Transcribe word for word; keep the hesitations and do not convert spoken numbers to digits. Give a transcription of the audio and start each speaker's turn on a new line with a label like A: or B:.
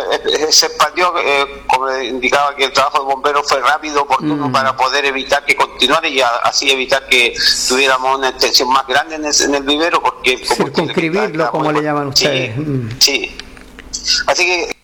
A: eh, se expandió, eh, como indicaba, que el trabajo de bomberos fue rápido, oportuno, mm. para poder evitar que continuara y a, así evitar que tuviéramos una extensión más grande en el, en el vivero, porque como
B: circunscribirlo, como le llaman ustedes.
A: Sí, mm. sí. Así que